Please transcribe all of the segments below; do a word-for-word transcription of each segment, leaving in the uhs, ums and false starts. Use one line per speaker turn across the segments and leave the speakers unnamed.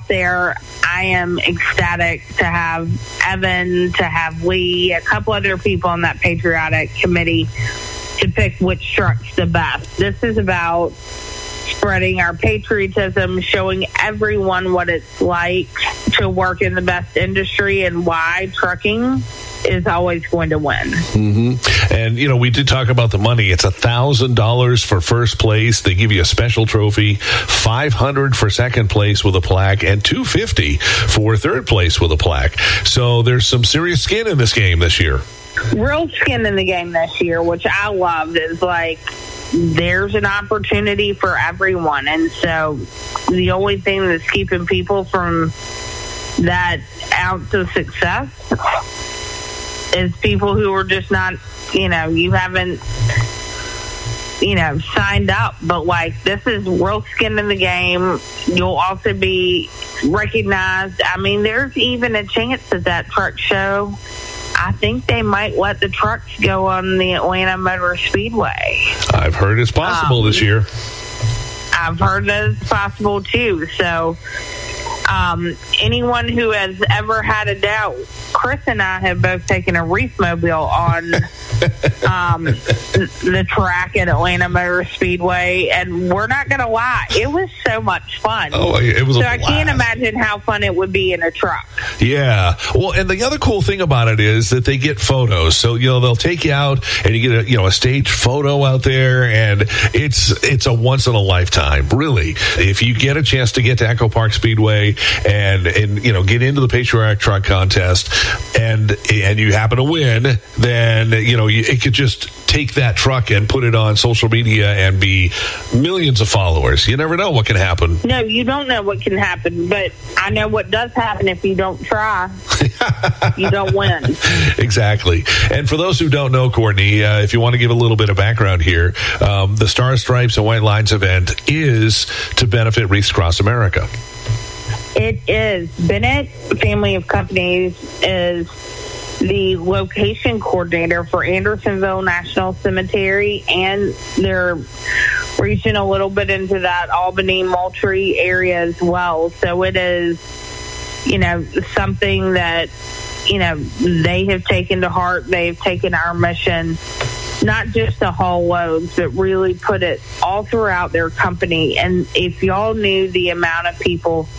there. I am ecstatic to have Evan, to have Lee, a couple other people on that patriotic committee to pick which truck's the best. This is about spreading our patriotism, showing everyone what it's like to work in the best industry and why trucking is always going to win.
Mm-hmm. And, you know, we did talk about the money. It's one thousand dollars for first place. They give you a special trophy, five hundred dollars for second place with a plaque, and two hundred fifty dollars for third place with a plaque. So there's some serious skin in this game this year.
Real skin in the game this year, which I loved, is like there's an opportunity for everyone. And so the only thing that's keeping people from that ounce of success is people who are just not, you know, you haven't, you know, signed up. But, like, this is real skin in the game. You'll also be recognized. I mean, there's even a chance at that truck show, I think they might let the trucks go on the Atlanta Motor Speedway.
I've heard it's possible um, this year.
I've heard that it's possible, too. So, um, anyone who has ever had a doubt, Chris and I have both taken a reef mobile on um, the track at Atlanta Motor Speedway, and we're not going to lie, it was so much fun.
Oh, it was.
So
a
I
blast.
can't imagine how fun it would be in a truck.
Yeah. Well, and the other cool thing about it is that they get photos. So, you know, they'll take you out and you get a, you know, a stage photo out there, and it's it's a once in a lifetime, really. If you get a chance to get to Echo Park Speedway and and you know, get into the Patriotic Truck Contest, and and you happen to win, then, you know, you, it could just take that truck and put it on social media and be millions of followers. You never know what can happen.
No, you don't know what can happen, but I know what does happen if you don't try. You don't win.
Exactly. And for those who don't know, Courtney, uh, if you want to give a little bit of background here, um, the Stars, Stripes, and White Lines event is to benefit Wreaths Across America.
It is. Bennett Family of Companies is the location coordinator for Andersonville National Cemetery, and they're reaching a little bit into that Albany Moultrie area as well. So it is, you know, something that, you know, they have taken to heart. They've taken our mission, not just to haul loads, but really put it all throughout their company. And if y'all knew the amount of people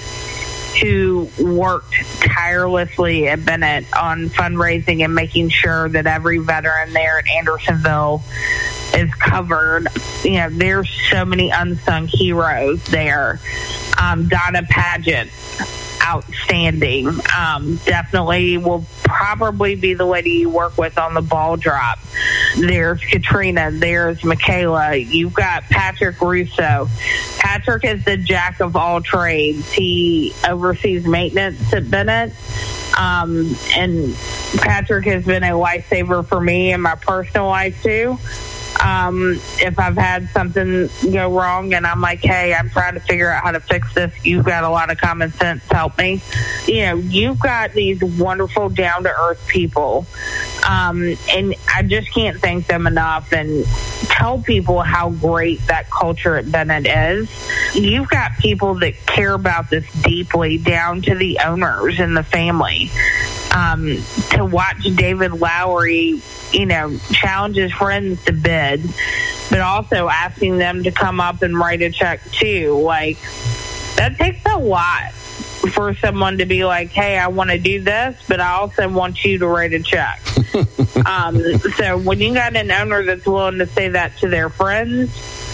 who worked tirelessly at Bennett on fundraising and making sure that every veteran there at Andersonville is covered. You know, there's so many unsung heroes there. Um, Donna Pageant, outstanding. Um, definitely will probably be the lady you work with on the ball drop. There's Katrina. There's Michaela. You've got Patrick Russo. Patrick is the jack of all trades. He oversees maintenance at Bennett. Um, and Patrick has been a lifesaver for me in my personal life, too. Um, if I've had something go wrong and I'm like, hey, I'm trying to figure out how to fix this, you've got a lot of common sense to help me. You know, you've got these wonderful, down-to-earth people. Um, and I just can't thank them enough and tell people how great that culture at Bennett is. You've got people that care about this deeply, down to the owners and the family. Um, to watch David Lowry, you know, challenge his friends to bid, but also asking them to come up and write a check too. Like, that takes a lot for someone to be like, hey, I want to do this, but I also want you to write a check. um, so when you got an owner that's willing to say that to their friends,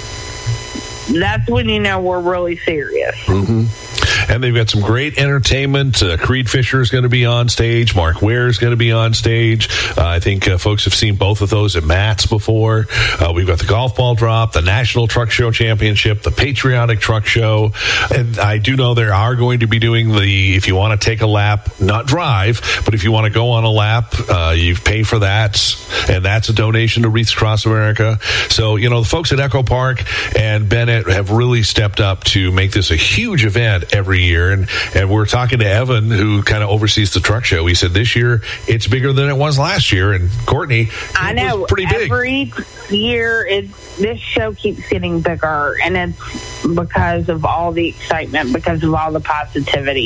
that's when you know we're really serious.
Mm-hmm. And they've got some great entertainment. Uh, Creed Fisher is going to be on stage. Mark Ware is going to be on stage. Uh, I think uh, folks have seen both of those at Matt's before. Uh, we've got the golf ball drop, the National Truck Show Championship, the Patriotic Truck Show. And I do know they are going to be doing the, if you want to take a lap, not drive, but if you want to go on a lap, uh, you pay for that. And that's a donation to Wreaths Across America. So, you know, the folks at Echo Park and Bennett have really stepped up to make this a huge event every year. And, and we're talking to Evan, who kind of oversees the truck show. He said this year it's bigger than it was last year. And Courtney,
I know,
was pretty big.
Every year it, this show keeps getting bigger, and it's because of all the excitement, because of all the positivity.